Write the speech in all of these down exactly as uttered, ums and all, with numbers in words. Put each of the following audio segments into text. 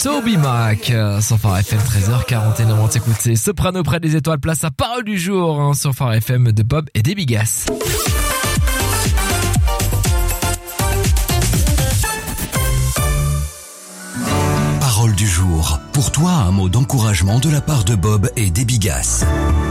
Toby Mac euh, sur Phare F M, treize heures quarante et un avant d'écouter Soprano près des étoiles, place à Parole du jour hein, sur Phare F M de Bob et des Bigas. Parole du jour. Pour toi, un mot d'encouragement de la part de Bob et des Bigas.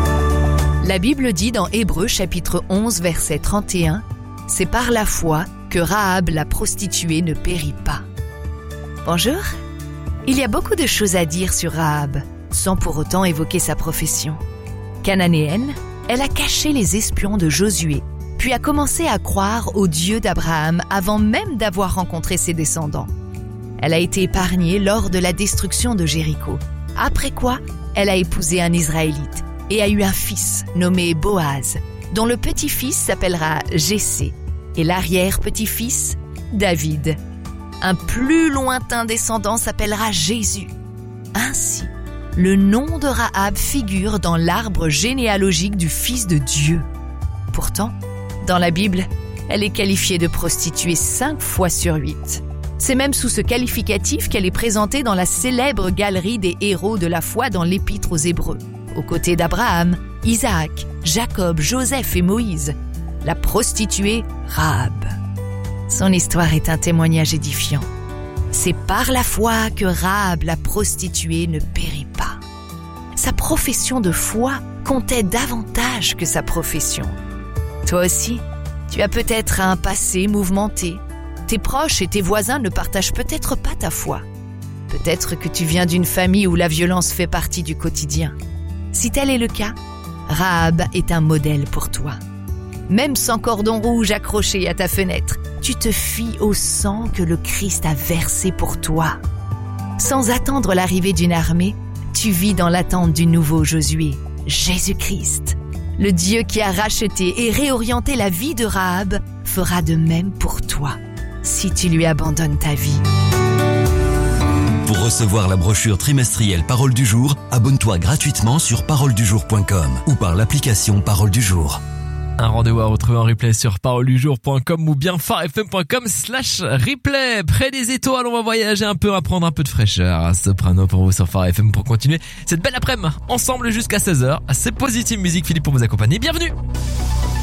La Bible dit dans Hébreux chapitre onze verset trente et un « C'est par la foi que Rahab la prostituée ne périt pas ». Bonjour. Il y a beaucoup de choses à dire sur Rahab, sans pour autant évoquer sa profession. Cananéenne, elle a caché les espions de Josué, puis a commencé à croire au Dieu d'Abraham avant même d'avoir rencontré ses descendants. Elle a été épargnée lors de la destruction de Jéricho, après quoi elle a épousé un Israélite et a eu un fils nommé Boaz, dont le petit-fils s'appellera Jessé et l'arrière-petit-fils David. Un plus lointain descendant s'appellera Jésus. Ainsi, le nom de Rahab figure dans l'arbre généalogique du Fils de Dieu. Pourtant, dans la Bible, elle est qualifiée de prostituée cinq fois sur huit. C'est même sous ce qualificatif qu'elle est présentée dans la célèbre galerie des héros de la foi dans l'Épître aux Hébreux, aux côtés d'Abraham, Isaac, Jacob, Joseph et Moïse, la prostituée Rahab. Son histoire est un témoignage édifiant. C'est par la foi que Rahab, la prostituée, ne périt pas. Sa profession de foi comptait davantage que sa profession. Toi aussi, tu as peut-être un passé mouvementé. Tes proches et tes voisins ne partagent peut-être pas ta foi. Peut-être que tu viens d'une famille où la violence fait partie du quotidien. Si tel est le cas, Rahab est un modèle pour toi. Même sans cordon rouge accroché à ta fenêtre, tu te fies au sang que le Christ a versé pour toi. Sans attendre l'arrivée d'une armée, tu vis dans l'attente du nouveau Josué, Jésus-Christ. Le Dieu qui a racheté et réorienté la vie de Rahab fera de même pour toi, si tu lui abandonnes ta vie. Pour recevoir la brochure trimestrielle Parole du jour, abonne-toi gratuitement sur parole du jour point com ou par l'application Parole du jour. Un rendez-vous à retrouver en replay sur parole du jour point com ou bien pharefm.com slash replay. Près des étoiles, on va voyager un peu, à prendre un peu de fraîcheur. Soprano pour vous sur Phare F M pour continuer cette belle après-midi ensemble jusqu'à seize heures. C'est Positive Music, Philippe pour vous accompagner. Bienvenue!